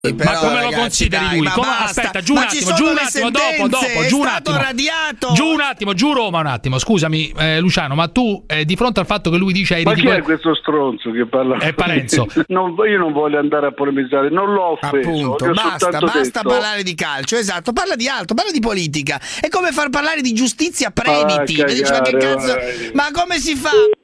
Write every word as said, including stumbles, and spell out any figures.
Però, ma come ragazzi, lo consideri dai, lui? ma Come, basta. aspetta, giù Ma un ci attimo, sono giù un le attimo, dopo, sentenze, dopo, è giù un stato attimo. radiato. Giù un attimo, giù Roma un attimo. Scusami, eh, Luciano, ma tu eh, di fronte al fatto che lui dice ai Ma chi ridicoli... è questo stronzo che parla? È Parenzo. Non, io non voglio andare a polemizzare, non l'ho offeso. Appunto, gli ho basta, soltanto basta detto. parlare di calcio, esatto, parla di altro, parla di politica. È come far parlare di giustizia Previti. Ah, E dici, ma che cagare, cazzo? vai. Ma come si fa?